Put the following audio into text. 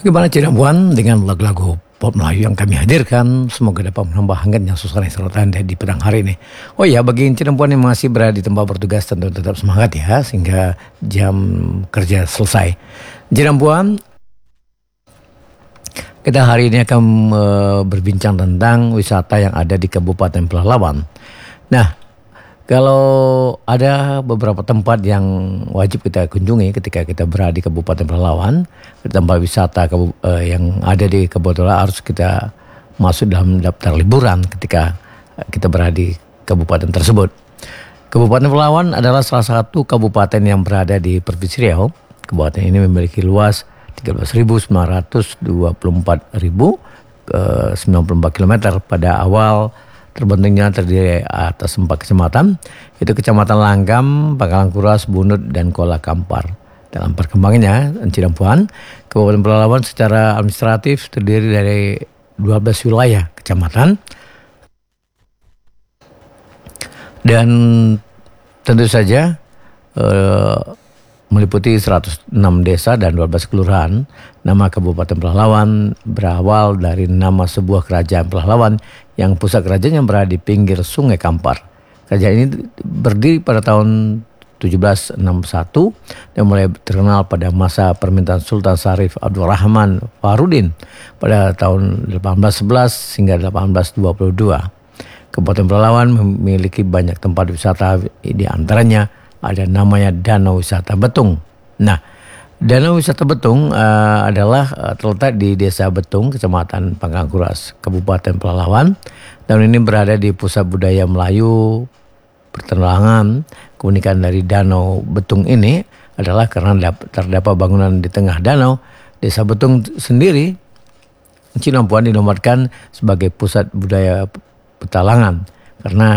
Bagaimana Cirebon dengan lagu-lagu pop Melayu yang kami hadirkan, semoga dapat menambah hangatnya suasana istirahat Anda di petang hari ini. Oh ya, bagi Cirebon yang masih berada di tempat bertugas tentu tetap semangat ya, sehingga jam kerja selesai. Cirebon, kita hari ini akan berbincang tentang wisata yang ada di Kabupaten Pelalawan. Nah, kalau ada beberapa tempat yang wajib kita kunjungi ketika kita berada di Kabupaten Pelalawan, tempat wisata yang ada di Kabupaten harus kita masuk dalam daftar liburan ketika kita berada di kabupaten tersebut. Kabupaten Pelalawan adalah salah satu kabupaten yang berada di Provinsi Riau. Kabupaten ini memiliki luas 13.924.094 km pada awal terbentuknya terdiri atas 4 kecamatan, yaitu Kecamatan Langgam, Pangkalan Kuras, Bunut, dan Kuala Kampar. Dalam perkembangannya, Cirebon, Kabupaten Pelalawan secara administratif terdiri dari 12 wilayah kecamatan dan tentu saja meliputi 106 desa dan 12 kelurahan. Nama Kabupaten Pelalawan berawal dari nama sebuah kerajaan Pelalawan yang pusat kerajaan yang berada di pinggir Sungai Kampar. Kerajaan ini berdiri pada tahun 1761 dan mulai terkenal pada masa pemerintahan Sultan Syarif Abdul Rahman Fahrudin pada tahun 1811 hingga 1822. Kabupaten Pelalawan memiliki banyak tempat wisata, di antaranya ada namanya Danau Wisata Betung. Nah, Danau Wisata Betung adalah terletak di Desa Betung, Kecamatan Pangkalan Kuras, Kabupaten Pelalawan. Danau ini berada di pusat budaya Melayu pertelangan. Keunikan dari Danau Betung ini adalah karena terdapat bangunan di tengah danau. Desa Betung sendiri, Cirebon dinobatkan sebagai pusat budaya petualangan karena